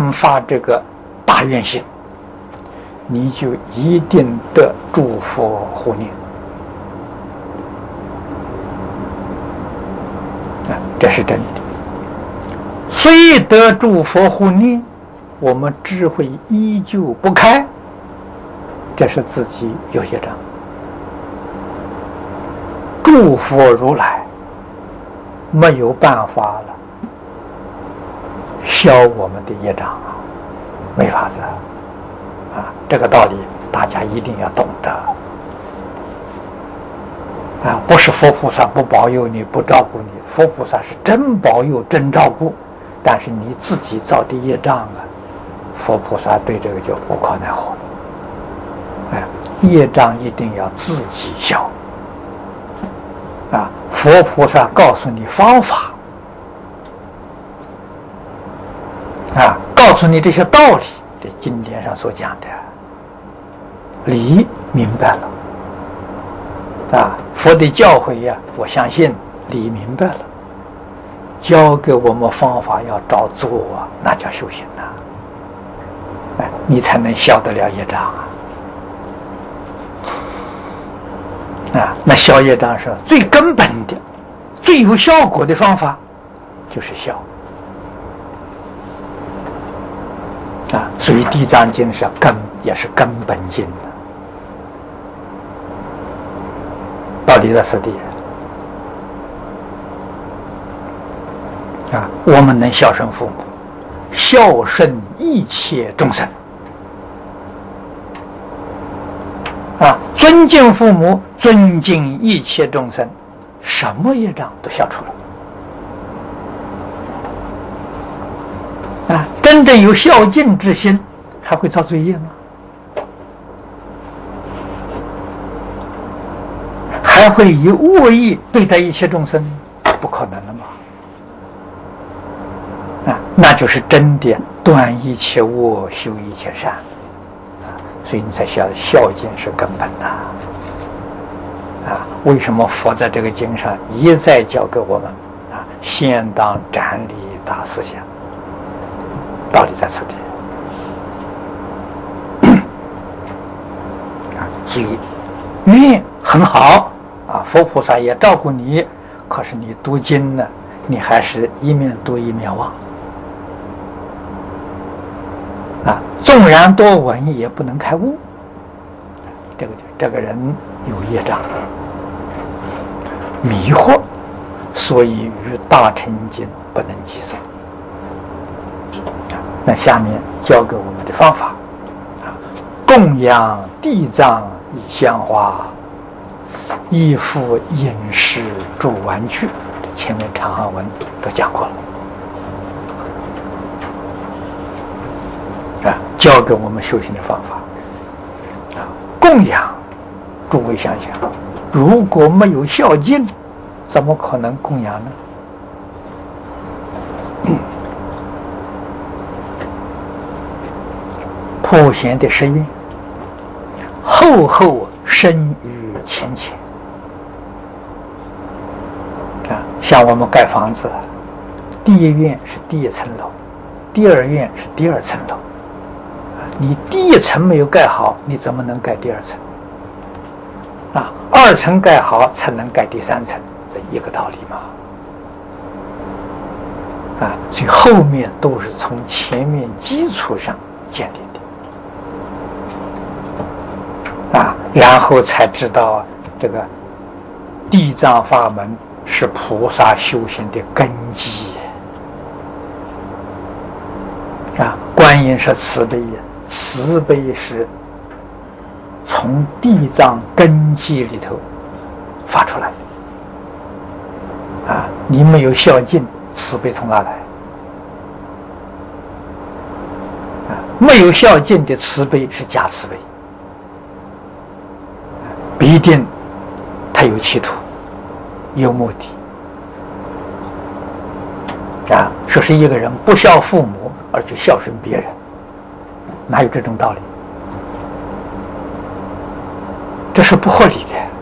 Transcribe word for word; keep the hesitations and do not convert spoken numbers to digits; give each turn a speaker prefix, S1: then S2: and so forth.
S1: 定发这个大愿心，你就一定得诸佛护念啊，这是真的。虽得诸佛护念，我们智慧依旧不开，这是自己有业障。诸佛如来没有办法了消我们的业障啊，没法子啊！这个道理大家一定要懂得啊！不是佛菩萨不保佑你、不照顾你，佛菩萨是真保佑、真照顾，但是你自己造的业障啊，佛菩萨对这个就无可奈何了。哎，业障一定要自己消啊！佛菩萨告诉你方法啊，告诉你这些道理，这经典上所讲的理明白了啊，佛的教诲呀，我相信理明白了，教给我们方法要照做啊，那叫修行呐、啊，哎，你才能消得了业障啊。啊，那消业障是最根本的、最有效果的方法，就是消。啊，所以《地藏经》是根，也是根本经的。道理在此地。啊，我们能孝顺父母，孝顺一切众生。啊，尊敬父母，尊敬一切众生，什么业障都消除了。啊，真正有孝敬之心，还会造罪业吗？还会以恶意对待一切众生？不可能的嘛！啊，那就是真的断一切恶，修一切善。所以你才晓得孝敬是根本的啊！为什么佛在这个经上一再教给我们啊？先当斩立大思想，道理在此地啊！所以愿很好啊，佛菩萨也照顾你，可是你读经呢，你还是一面读一面忘。啊，纵然多闻也不能开悟，这个这个人有业障，迷惑，所以与大乘经不能计算。那下面教给我们的方法啊，供养地藏以香花，依附饮食住玩具，前面长行文都讲过了。啊，教给我们修行的方法啊，供养。诸位想想，如果没有孝敬，怎么可能供养呢？普贤的誓愿，厚厚深于浅浅啊，像我们盖房子，第一院是第一层楼，第二院是第二层楼。你第一层没有盖好，你怎么能盖第二层？啊，二层盖好才能盖第三层，这一个道理嘛。啊，所以后面都是从前面基础上建立的。啊，然后才知道这个地藏法门是菩萨修行的根基。啊，观音是慈悲呀。慈悲是从地藏根基里头发出来啊！你没有孝敬，慈悲从哪来？啊，没有孝敬的慈悲是假慈悲，必定他有企图，有目的啊！说是一个人不孝父母而去孝顺别人。哪有这种道理？这是不合理的。